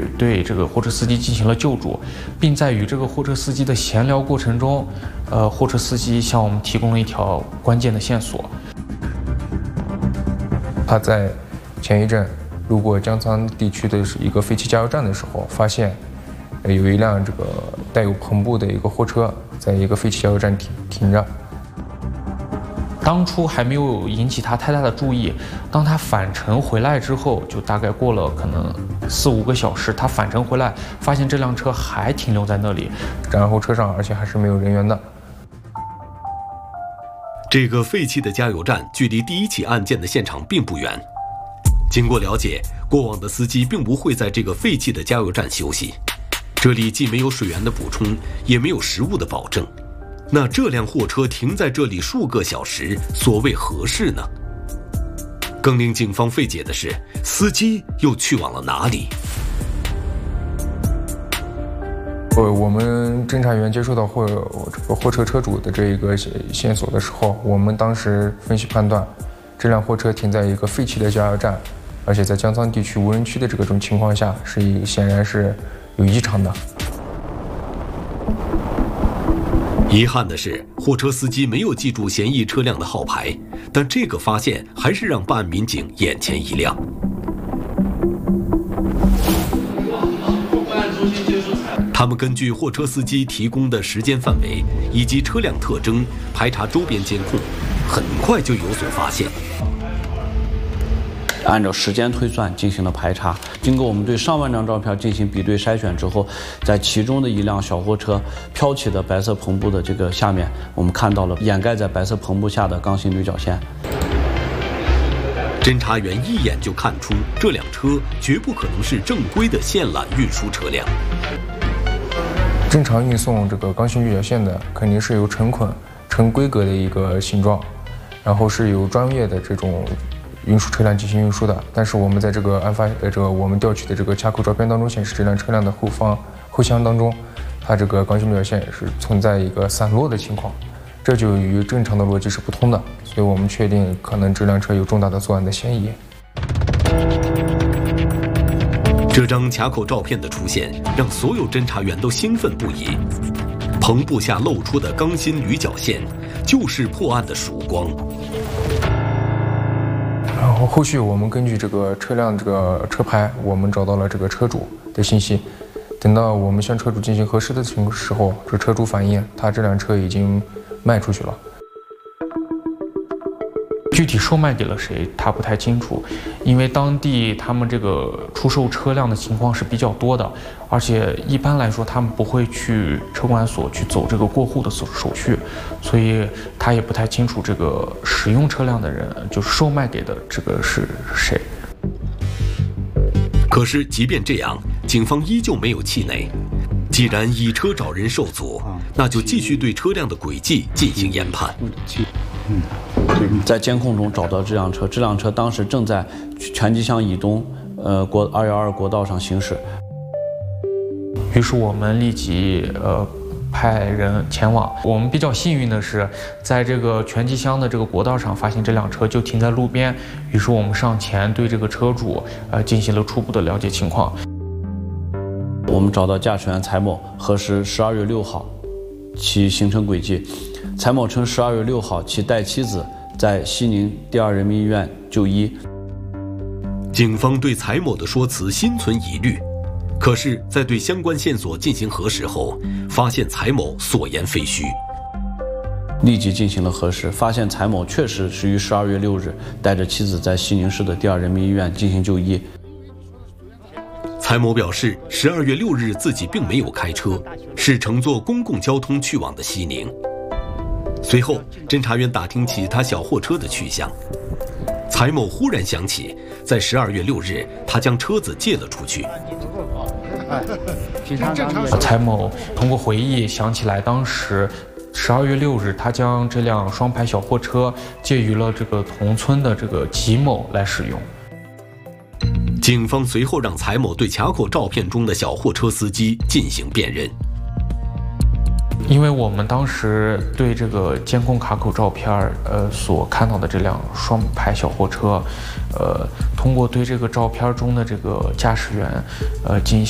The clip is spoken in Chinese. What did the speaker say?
去对这个货车司机进行了救助，并在与这个货车司机的闲聊过程中，货车司机向我们提供了一条关键的线索。 他在前一阵路过江沧地区的一个废弃加油站的时候，发现有一辆这个带有篷布的一个货车在一个废弃加油站停着。 当初还没有引起他太大的注意，当他返程回来之后，就大概过了可能4、5个小时，他返程回来，发现这辆车还停留在那里， 然后车上而且还是没有人员的。 这个废弃的加油站距离第一起案件的现场并不远。经过了解，过往的司机并不会在这个废弃的加油站休息，这里既没有水源的补充，也没有食物的保证。那这辆货车停在这里数个小时，所谓何事呢？更令警方费解的是，司机又去往了哪里？ 我们侦查员接收到这个货车车主的这一个线索的时候，我们当时分析判断，这辆货车停在一个废弃的加油站，而且在江沧地区无人区的这种情况下，显然是有异常的。 遗憾的是，货车司机没有记住嫌疑车辆的号牌，但这个发现还是让办案民警眼前一亮。他们根据货车司机提供的时间范围以及车辆特征，排查周边监控，很快就有所发现。 按照时间推算进行了排查，经过我们对上万张照片进行比对筛选之后，在其中的一辆小货车飘起的白色篷布的这个下面，我们看到了掩盖在白色篷布下的钢芯铝角线。 侦查员一眼就看出，这辆车绝不可能是正规的线缆运输车辆。 正常运送这个钢芯铝角线的，肯定是有成捆、成规格的一个形状，然后是有专业的这种运输车辆进行运输的。但是我们在这个我们调取的这个卡口照片当中显示，这辆车辆的后箱当中，它这个钢芯铝角线是存在一个散落的情况，这就与正常的逻辑是不通的，所以我们确定可能这辆车有重大的作案的嫌疑。 这张卡口照片的出现，让所有侦查员都兴奋不已。篷布下露出的钢芯铝角线，就是破案的曙光。 然后后续我们根据这个车辆这个车牌，我们找到了这个车主的信息。等到我们向车主进行核实的时候，这车主反映他这辆车已经卖出去了。 具体售卖给了谁，他不太清楚，因为当地他们这个出售车辆的情况是比较多的，而且一般来说他们不会去车管所去走这个过户的手续，所以他也不太清楚这个使用车辆的人，就是售卖给的这个是谁。 可是即便这样，警方依旧没有气馁。既然以车找人受阻，那就继续对车辆的轨迹进行研判。 在监控中找到这辆车当时正在全集乡以东212国道上行驶。 于是我们立即派人前往。我们比较幸运的是，在这个全集乡的这个国道上发现这辆车就停在路边，于是我们上前对这个车主进行了初步的了解情况。 我们找到驾驶员蔡某，核实12月6号其行程轨迹。蔡某称12月6号其带妻子在西宁第2人民医院就医。 警方对蔡某的说辞心存疑虑，可是，在对相关线索进行核实后，发现蔡某所言非虚。 立即进行了核实，发现蔡某确实是于12月6日带着妻子在西宁市的第2人民医院进行就医。 蔡某表示，12月6日自己并没有开车，是乘坐公共交通去往的西宁。随后，侦查员打听起他小货车的去向。蔡某忽然想起，在12月6日，他将车子借了出去。 蔡某通过回忆想起来，当时12月6日，他将这辆双排小货车借予了这个同村的这个吉某来使用。 警方随后让蔡某对卡口照片中的小货车司机进行辨认。 因为我们当时对这个监控卡口照片所看到的这辆双排小货车，通过对这个照片中的这个驾驶员进